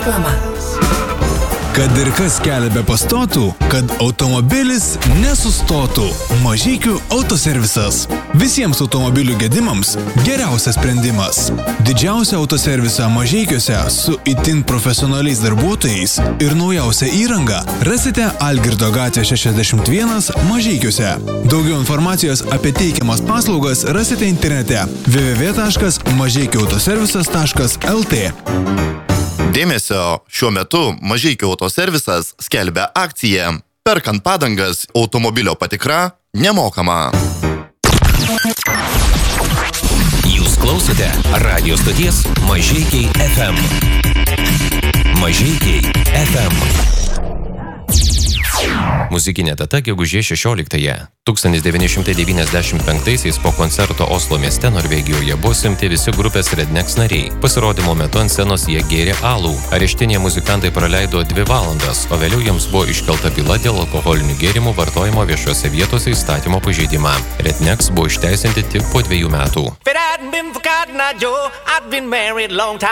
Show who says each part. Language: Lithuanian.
Speaker 1: Reklama.
Speaker 2: Kad ir kas kelią be pastotų, kad automobilis nesustotų. Mažeikių autoservisas. Visiems automobilių gedimams geriausias sprendimas. Didžiausia autoservisą Mažeikiuose su itin profesionaliais darbuotojais ir naujausia įranga rasite Algirdo gatvė 61 Mažeikiuose. Daugiau informacijos apie teikiamas paslaugas rasite internete www.mažeikiautoservisas.lt.
Speaker 3: Dėmesio, šiuo metu Mažeikių autoservisas skelbia akciją. Perkant padangas, automobilio patikra nemokama.
Speaker 4: Jūs klausote radio stoties Mažeikiai FM. Mažeikiai FM. Muzikinė data gegužės 16-ąją. 1995-aisiais po koncerto Oslo mieste Norvegijoje buvo suimti visi grupės Rednex nariai. Pasirodymo metu ant scenos jie gėrė alų. Areštinėje muzikantai praleido 2 valandas, o vėliau jiems buvo iškelta byla dėl alkoholinių gėrimų vartojimo viešose vietose įstatymo pažeidimą. Rednex buvo išteisinti tik po 2 metų.